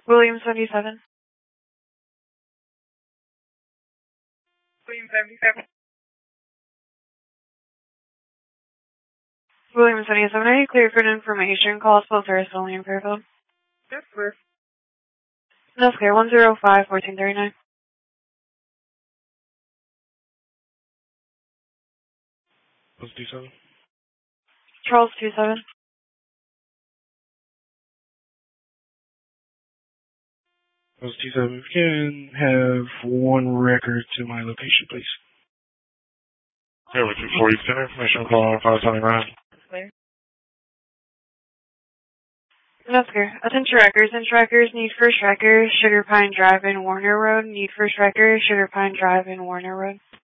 William 77. William 77. William 77, are you clear for information? Call us full service only in Fairfield. That's clear. That's clear. 105-1439. What's D7? Charles 27. What's D7? If you can have one record to my location, please. Yeah, with 240 Center, information call 529. Clear. That's clear. Attention records, Need First Record, Sugar Pine Drive in Warner Road. Need First Record, Sugar Pine Drive in Warner Road.